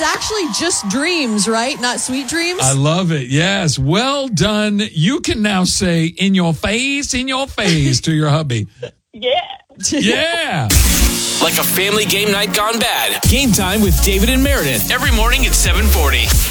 actually just dreams, right? Not sweet dreams. I love it. Yes. Well done. You can now say in your face to your hubby. Yeah. Yeah. Like a family game night gone bad. Game time with David and Meredith. Every morning at 7:40.